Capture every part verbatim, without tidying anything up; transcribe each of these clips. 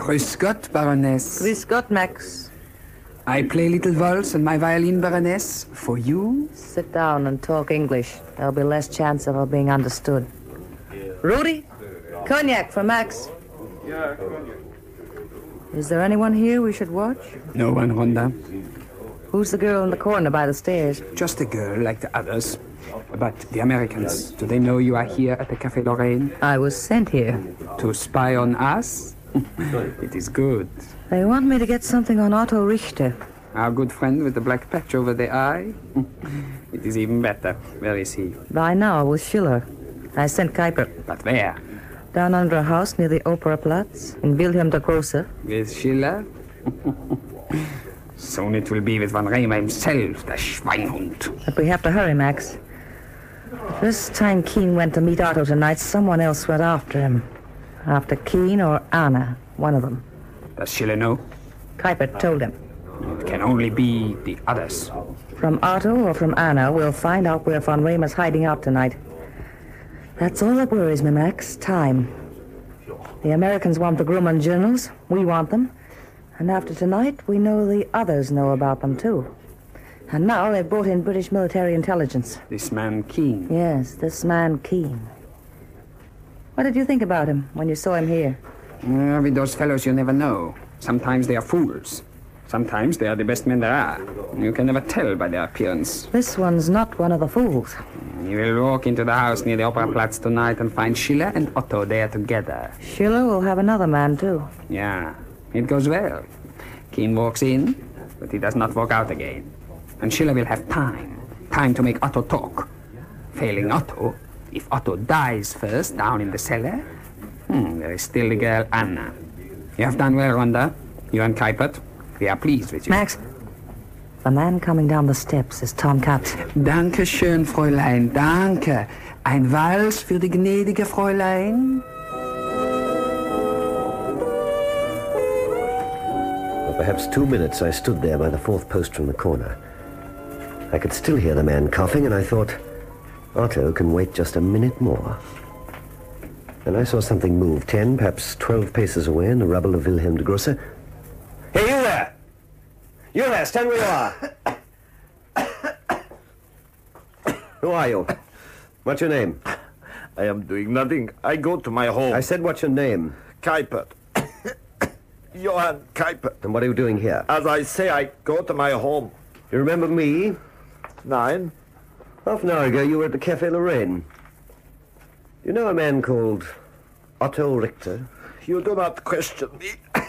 Grüß Gott, Baroness. Grüß Gott, Max. I play little waltz on my violin, Baroness, for you. Sit down and talk English. There'll be less chance of our being understood. Rudy, cognac for Max. Yeah, cognac. Is there anyone here we should watch? No one, Rhonda. Who's the girl in the corner by the stairs? Just a girl like the others. But the Americans, do they know you are here at the Café Lorraine? I was sent here. To spy on us? It is good. They want me to get something on Otto Richter. Our good friend with the black patch over the eye? It is even better. Where is he? By now, with Schiller. I sent Kuiper. But where? Down under a house near the Operaplatz, in Wilhelm der Große. With Schiller? Soon it will be with Van Reimer himself, the Schweinhund. But we have to hurry, Max. First time Keene went to meet Otto tonight, someone else went after him. After Keene or Anna, one of them. Does Schiller know? Kuiper told him. It can only be the others. From Otto or from Anna, we'll find out where Van Reimer's hiding out tonight. That's all that worries me, Max. Time. The Americans want the Grumman journals. We want them. And after tonight, we know the others know about them, too. And now they've brought in British military intelligence. This man Keene? Yes, this man Keene. What did you think about him when you saw him here? Uh, with those fellows, you never know. Sometimes they are fools. Sometimes they are the best men there are. You can never tell by their appearance. This one's not one of the fools. You will walk into the house near the Operaplatz tonight and find Schiller and Otto there together. Schiller will have another man, too. Yeah, it goes well. Keene walks in, but he does not walk out again. And Schiller will have time. Time to make Otto talk. Failing Otto, if Otto dies first down in the cellar, hmm, there is still the girl Anna. You have done well, Rhonda. You and Kuipert. We are pleased with you. Max, the man coming down the steps is Tom Katz. Danke schön, Fräulein, danke. Ein Wals für die gnädige Fräulein. For perhaps two minutes I stood there by the fourth post from the corner. I could still hear the man coughing, and I thought, Otto can wait just a minute more. Then I saw something move ten, perhaps twelve paces away in the rubble of Wilhelm der Große. Hey, you there! You there, stand where you are! Who are you? What's your name? I am doing nothing. I go to my home. I said, what's your name? Kuipert. Johann Kuipert. And what are you doing here? As I say, I go to my home. You remember me? Nine. Half an hour ago, you were at the Café Lorraine. You know a man called Otto Richter? You do not question me.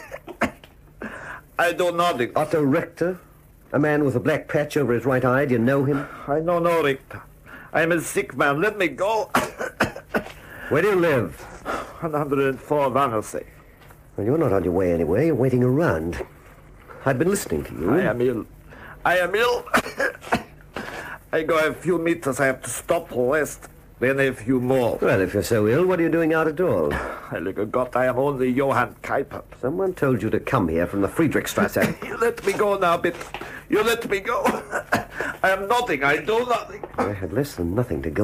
I do nothing. Otto Richter? A man with a black patch over his right eye. Do you know him? I know no Richter. I am a sick man. Let me go. Where do you live? one oh four Wannsee. Well, you're not on your way anywhere. You're waiting around. I've been listening to you. I am ill. I am ill. I go a few meters. I have to stop to rest. Then a few more. Well, if you're so ill, what are you doing out at all? Heilige Gott, I am only Johann Kuipert. Someone told you to come here from the Friedrichstrasse. You let me go now, Bit. You let me go. I am nothing. I do nothing. I had less than nothing to go